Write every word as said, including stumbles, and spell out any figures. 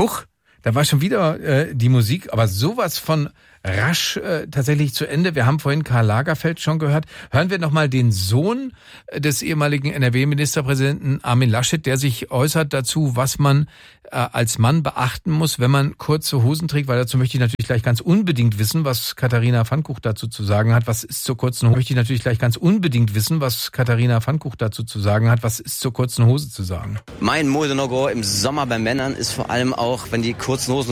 Huch, da war schon wieder äh, die Musik, aber sowas von rasch äh, tatsächlich zu Ende. Wir haben vorhin Karl Lagerfeld schon gehört. Hören wir nochmal den Sohn des ehemaligen N R W-Ministerpräsidenten Armin Laschet, der sich äußert dazu, was man äh, als Mann beachten muss, wenn man kurze Hosen trägt, weil dazu möchte ich natürlich gleich ganz unbedingt wissen, was Katharina Pfannkuch dazu zu sagen hat. Was ist zur kurzen Hose? Möchte ich natürlich gleich ganz unbedingt wissen, was Katharina Pfannkuch dazu zu sagen hat. Was ist zur kurzen Hose zu sagen? Mein Mode-No-Go im Sommer bei Männern ist vor allem auch, wenn die kurzen Hosen